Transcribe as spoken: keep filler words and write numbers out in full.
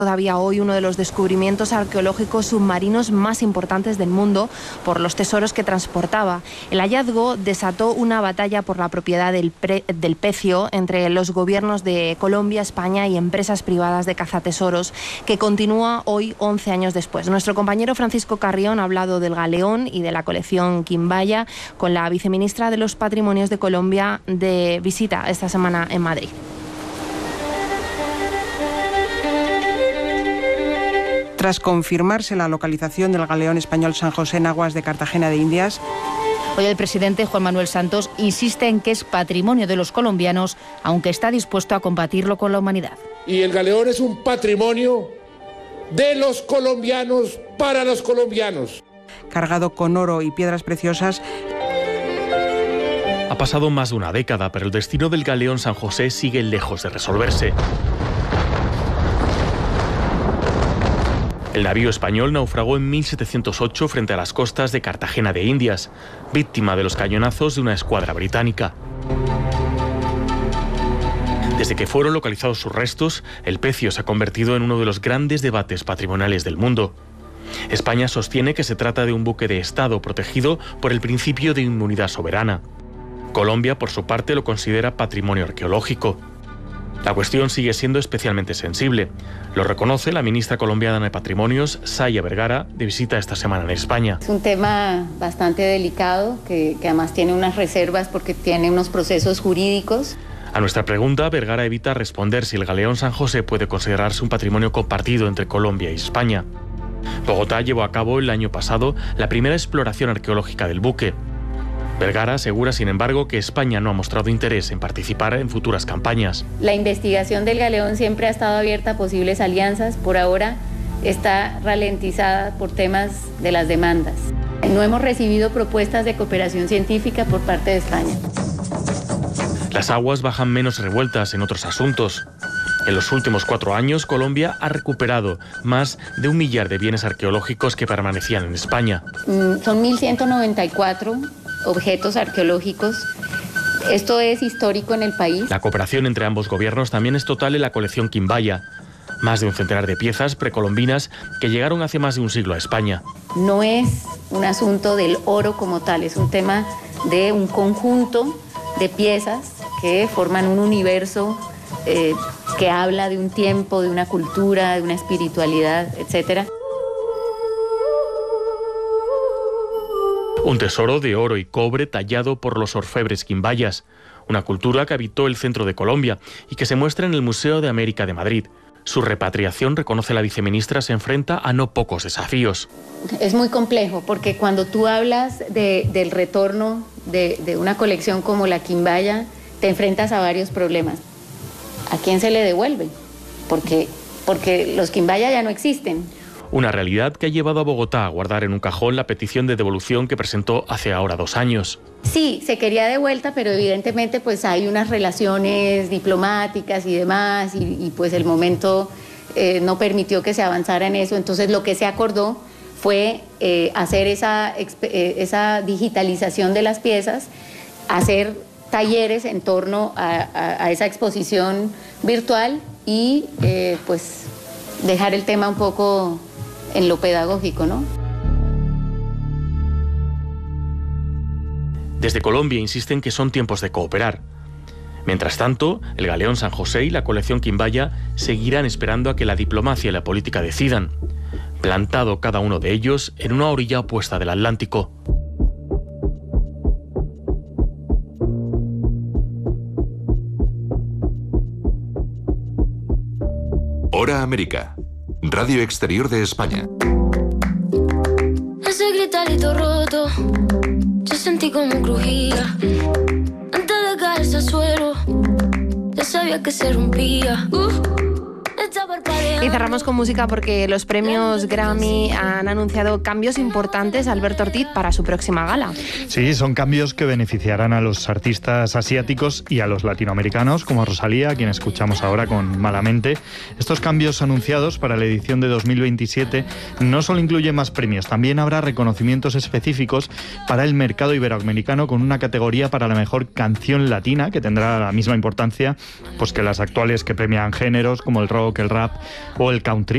Todavía hoy uno de los descubrimientos arqueológicos submarinos más importantes del mundo por los tesoros que transportaba. El hallazgo desató una batalla por la propiedad del, pre, del pecio entre los gobiernos de Colombia, España y empresas privadas de cazatesoros, que continúa hoy once años después. Nuestro compañero Francisco Carrión ha hablado del galeón y de la colección Quimbaya con la viceministra de los Patrimonios de Colombia de visita esta semana en Madrid. Tras confirmarse la localización del galeón español San José en aguas de Cartagena de Indias, hoy el presidente Juan Manuel Santos insiste en que es patrimonio de los colombianos, aunque está dispuesto a compartirlo con la humanidad. Y el galeón es un patrimonio de los colombianos para los colombianos. Cargado con oro y piedras preciosas. Ha pasado más de una década, pero el destino del galeón San José sigue lejos de resolverse. El navío español naufragó en mil setecientos ocho frente a las costas de Cartagena de Indias, víctima de los cañonazos de una escuadra británica. Desde que fueron localizados sus restos, el pecio se ha convertido en uno de los grandes debates patrimoniales del mundo. España sostiene que se trata de un buque de Estado protegido por el principio de inmunidad soberana. Colombia, por su parte, lo considera patrimonio arqueológico. La cuestión sigue siendo especialmente sensible. Lo reconoce la ministra colombiana de Patrimonios, Saya Vergara, de visita esta semana en España. Es un tema bastante delicado, que, que además tiene unas reservas porque tiene unos procesos jurídicos. A nuestra pregunta, Vergara evita responder si el galeón San José puede considerarse un patrimonio compartido entre Colombia y España. Bogotá llevó a cabo el año pasado la primera exploración arqueológica del buque. Vergara asegura, sin embargo, que España no ha mostrado interés en participar en futuras campañas. La investigación del galeón siempre ha estado abierta a posibles alianzas. Por ahora está ralentizada por temas de las demandas. No hemos recibido propuestas de cooperación científica por parte de España. Las aguas bajan menos revueltas en otros asuntos. En los últimos cuatro años, Colombia ha recuperado más de un millar de bienes arqueológicos que permanecían en España. Mm, son mil ciento noventa y cuatro objetos arqueológicos. Esto es histórico en el país. La cooperación entre ambos gobiernos también es total en la colección Quimbaya. Más de un centenar de piezas precolombinas que llegaron hace más de un siglo a España. No es un asunto del oro como tal, es un tema de un conjunto de piezas que forman un universo eh, que habla de un tiempo, de una cultura, de una espiritualidad, etcétera. Un tesoro de oro y cobre tallado por los orfebres quimbayas, una cultura que habitó el centro de Colombia y que se muestra en el Museo de América de Madrid. Su repatriación, reconoce la viceministra, se enfrenta a no pocos desafíos. Es muy complejo porque cuando tú hablas de, del retorno de, de una colección como la Quimbaya, te enfrentas a varios problemas. ¿A quién se le devuelve? Porque, porque los Quimbaya ya no existen. Una realidad que ha llevado a Bogotá a guardar en un cajón la petición de devolución que presentó hace ahora dos años. Sí, se quería de vuelta, pero evidentemente pues hay unas relaciones diplomáticas y demás, y, y pues el momento eh, no permitió que se avanzara en eso. Entonces lo que se acordó fue eh, hacer esa, eh, esa digitalización de las piezas, hacer talleres en torno a, a, a esa exposición virtual y eh, pues dejar el tema un poco en lo pedagógico, ¿no? Desde Colombia insisten que son tiempos de cooperar. Mientras tanto, el galeón San José y la colección Quimbaya seguirán esperando a que la diplomacia y la política decidan, plantado cada uno de ellos en una orilla opuesta del Atlántico. Hora América, Radio Exterior de España. Ese gritarito roto, yo sentí como crujía. Antes de caerse al suelo, ya sabía que se rompía. Uh. Y cerramos con música porque los premios Grammy han anunciado cambios importantes a Alberto Ortiz para su próxima gala. Sí, son cambios que beneficiarán a los artistas asiáticos y a los latinoamericanos, como Rosalía, a quien escuchamos ahora con Malamente. Estos cambios anunciados para la edición de dos mil veintisiete no solo incluyen más premios, también habrá reconocimientos específicos para el mercado iberoamericano, con una categoría para la mejor canción latina, que tendrá la misma importancia pues que las actuales que premian géneros como el rock, el rap o el country.